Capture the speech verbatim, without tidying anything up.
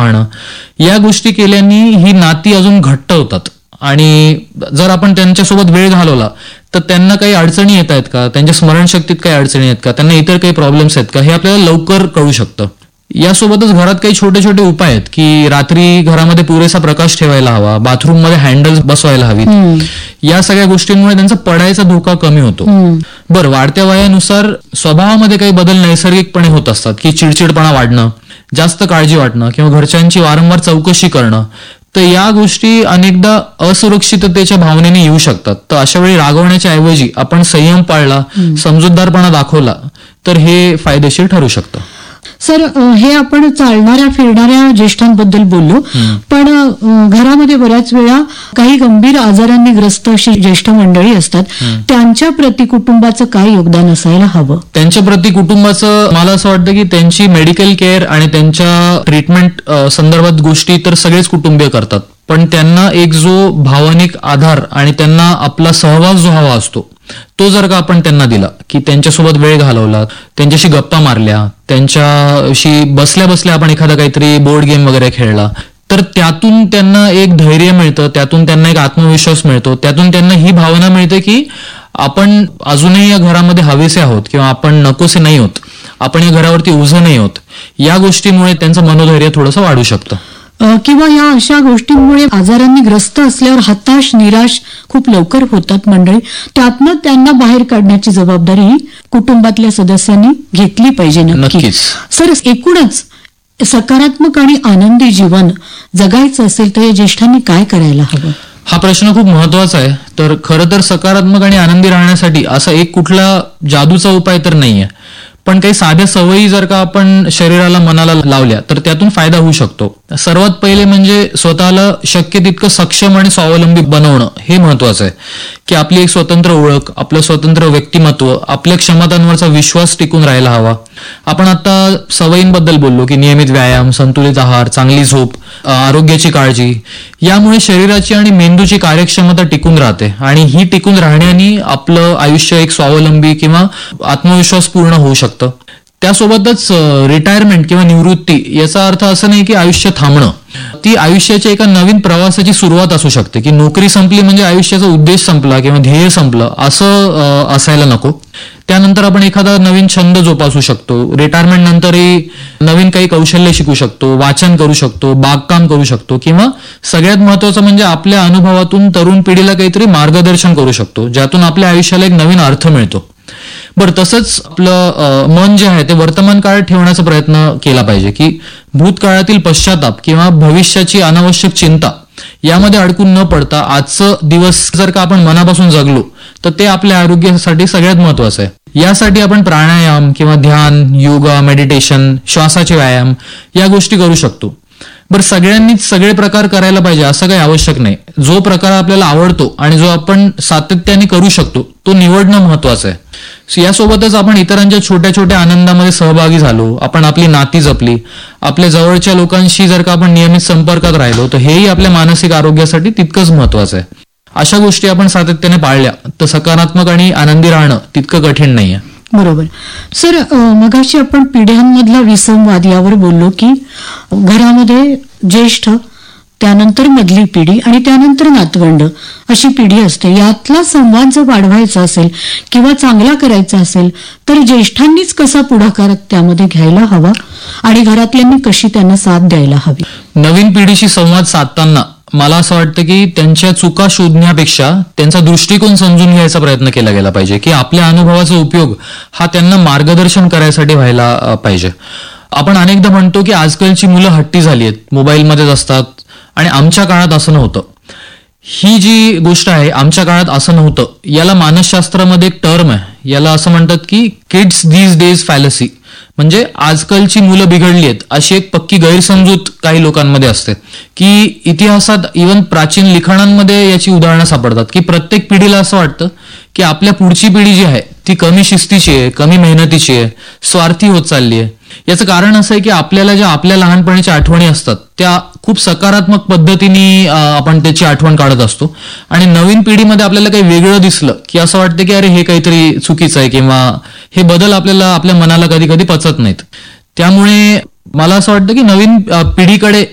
पाहणं, या गोष्टी केल्याने ही नाती अजून घट्ट होतात. आणि जर आपण त्यांच्यासोबत वेळ घालवला तर त्यांना काही अडचणी येत आहेत का, त्यांच्या स्मरणशक्तीत काही अडचणी आहेत का, त्यांना इतर काही प्रॉब्लेम्स आहेत का, हे आपल्याला लवकर कळू शकतं. यासोबतच घरात काही छोटे छोटे उपाय आहेत की रात्री घरामध्ये पुरेसा प्रकाश ठेवायला हवा, बाथरूममध्ये हँडल्स बसवायला हवीत. या सगळ्या गोष्टींमुळे त्यांचा पडायचा धोका कमी होतो. बरं, वाढत्या वयानुसार स्वभावामध्ये काही बदल नैसर्गिकपणे होत असतात की चिडचिडपणा वाढणं, जास्त काळजी वाटणं किंवा घरच्यांची वारंवार चौकशी करणं. तर या गोष्टी अनेकदा असुरक्षिततेच्या भावनेने येऊ शकतात. तर अशा वेळी रागवण्याच्या ऐवजी आपण संयम पाळला, समजूतदारपणा दाखवला तर हे फायदेशीर ठरू शकतं. सर, हे आपण चालणाऱ्या फिरणाऱ्या ज्येष्ठांबद्दल बोललो, पण घरामध्ये बऱ्याच वेळा काही गंभीर आजारांनी ग्रस्त अशी ज्येष्ठ मंडळी असतात, त्यांच्या प्रति कुटुंबाचं काय योगदान असायला हवं? त्यांच्या प्रति कुटुंबाचं मला असं वाटतं की त्यांची मेडिकल केअर आणि त्यांच्या ट्रीटमेंट संदर्भात गोष्टी तर सगळेच कुटुंबीय करतात, पण त्यांना एक जो भावनिक आधार आणि त्यांना आपला सहवास जो हवा असतो तो जर का आपण त्यांना दिला, की त्यांच्यासोबत वेळ घालवला, त्यांच्याशी गप्पा मारल्या, त्यांच्याशी बसल्या बसल्या आपण एखादा काहीतरी बोर्ड गेम वगैरे खेळला, तर त्यातून त्यांना एक धैर्य मिळतं, त्यातून त्यांना एक आत्मविश्वास मिळतो, त्यातून त्यांना ही भावना मिळते की आपण अजूनही या घरामध्ये हवेसे आहोत किंवा आपण नकोसे नाही होत, आपण या घरावरती ओझं नाही होत. या गोष्टीमुळे त्यांचं मनोधैर्य थोडंसं वाढू शकतं. किंवा या अशा गोष्टींमुळे आजारांनी ग्रस्त असल्यावर हताश निराश खूप लवकर होतात मंडळी, त्यातनं त्यांना बाहेर काढण्याची जबाबदारी कुटुंबातल्या सदस्यांनी घेतली पाहिजे. नक्कीच. सर, एकूणच सकारात्मक आणि आनंदी जीवन जगायचं असेल तर या ज्येष्ठांनी काय करायला हवं? हा प्रश्न खूप महत्वाचा आहे. तर खरं तर सकारात्मक आणि आनंदी राहण्यासाठी असा एक कुठला जादूचा उपाय तर नाहीये, पण काही साध्या सवयी जर का आपण शरीराला मनाला लावल्या तर त्यातून फायदा होऊ शकतो. सर्वात पहिले म्हणजे स्वतःला शक्य तितकं सक्षम आणि स्वावलंबी बनवणं हे महत्वाचं आहे, की आपली एक स्वतंत्र ओळख, आपलं स्वतंत्र व्यक्तिमत्व, आपल्या क्षमतांवरचा विश्वास टिकून राहायला हवा. आपण आता सवयींबद्दल बोललो की नियमित व्यायाम, संतुलित आहार, चांगली झोप, आरोग्याची काळजी, यामुळे शरीराची आणि मेंदूची कार्यक्षमता टिकून राहते आणि ही टिकून राहण्याने आपलं आयुष्य एक स्वावलंबी किंवा आत्मविश्वासपूर्ण होऊ शकतं. त्यासोबतच रिटायरमेंट किंवा निवृत्ती याचा अर्थ असं नाही की आयुष्य थांबणं, ती आयुष्याच्या एका नवीन प्रवासाची सुरुवात असू शकते. की नोकरी संपली म्हणजे आयुष्याचा उद्देश संपला किंवा ध्येय संपलं असं असायला नको. त्यानंतर आपण एखादा नवीन छंद जोपासू शकतो. रिटायरमेंट नंतरही नवीन काही कौशल्य शिकू शकतो, वाचन करू शकतो, बागकाम करू शकतो किंवा सगळ्यात महत्वाचं म्हणजे आपल्या अनुभवातून तरुण पिढीला काहीतरी मार्गदर्शन करू शकतो, ज्यातून आपल्या आयुष्याला एक नवीन अर्थ मिळतो. बरं, तसंच आपलं मन जे आहे ते वर्तमान काळात ठेवण्याचा प्रयत्न केला पाहिजे, की भूतकाळातील पश्चाताप किंवा भविष्याची अनावश्यक चिंता यामध्ये अडकून न पडता आजचं दिवस जर का आपण मनापासून जगलो तर ते आपल्या आरोग्यासाठी सगळ्यात महत्वाचं आहे. यासाठी आपण प्राणायाम किंवा ध्यान, योगा, मेडिटेशन, श्वासाचे व्यायाम या गोष्टी करू शकतो. बरं, सगळ्यांनीच सगळे प्रकार करायला पाहिजे असं काही आवश्यक नाही. जो प्रकार आपल्याला आवडतो आणि जो आपण सातत्याने करू शकतो तो निवडणं महत्वाचं आहे. यासोबतच आपण इतरांच्या छोट्या छोट्या आनंदामध्ये सहभागी झालो, आपण आपली नाती जपली, आपल्या जवळच्या लोकांशी जर का आपण नियमित संपर्कात राहिलो तर हेही आपल्या मानसिक आरोग्यासाठी तितकंच महत्वाचं आहे. अशा गोष्टी आपण सातत्याने पाळल्या तर सकारात्मक आणि आनंदी राहणं तितकं कठीण नाहीये. बरोबर. सर, मगाशी आपण पिढ्यांमधला विसंवाद यावर बोललो की घरामध्ये ज्येष्ठ, त्यानंतर मधली पिढी आणि त्यानंतर नातवंड अशी पिढी असते. यातला संवाद जर वाढवायचा असेल किंवा चांगला करायचा असेल तर ज्येष्ठांनीच कसा पुढाकार त्यामध्ये घ्यायला हवा आणि घरातल्यांनी कशी त्यांना साथ द्यायला हवी? नवीन पिढीशी संवाद साधताना मला असं वाटतं की त्यांच्या चुका शोधण्यापेक्षा त्यांचा दृष्टिकोन समजून घ्यायचा प्रयत्न केला गेला पाहिजे, की आपल्या अनुभवाचा उपयोग हा त्यांना मार्गदर्शन करायसाठी व्हायला पाहिजे. आपण अनेकदा म्हणतो की आजकालची मुलं हट्टी झाली आहेत, मोबाईलमध्येच असतात आणि आमच्या काळात असं नव्हतं. ही जी गोष्ट आहे, आमच्या काळात असं नव्हतं, याला मानसशास्त्रामध्ये एक टर्म आहे, याला असं म्हणतात की किड्स दीज डेज फॅलसी, म्हणजे आजकालची मुलं बिघडली आहेत अशी एक पक्की गैरसमजूत काही लोकांमध्ये असते. की इतिहासात इव्हन प्राचीन लिखाणांमध्ये याची उदाहरणं सापडतात की प्रत्येक पिढीला असं वाटतं की आपल्या पुढची पिढी जी आहे ती कमी शिस्तीची आहे, कमी मेहनतीची आहे, स्वार्थी होत चालली आहे. याचं कारण असं आहे की आपल्याला ज्या आपल्या लहानपणीच्या आठवणी असतात त्या खूप सकारात्मक पद्धतीने आपण त्याची आठवण काढत असतो आणि नवीन पिढीमध्ये आपल्याला काही वेगळं दिसलं की असं वाटतं की अरे हे काहीतरी चुकीचं आहे किंवा हे बदल आपल्याला आपल्या मनाला कधी कधी पचत नाहीत. त्यामुळे मला असं वाटतं की नवीन पिढीकडे